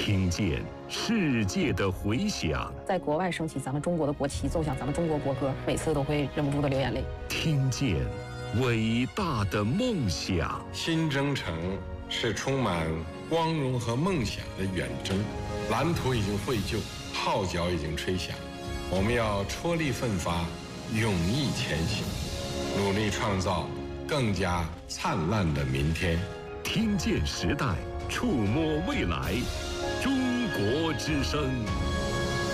听见世界的回响， 在国外升起咱们中国的国旗，奏响咱们中国国歌，每次都会忍不住的流眼泪。 听见伟大的梦想。 新征程是充满光荣和梦想的远征，蓝图已经绘就，号角已经吹响，我们要踔厉奋发，勇毅前行，努力创造更加灿烂的明天。 听见时代，触摸未来，中国之声。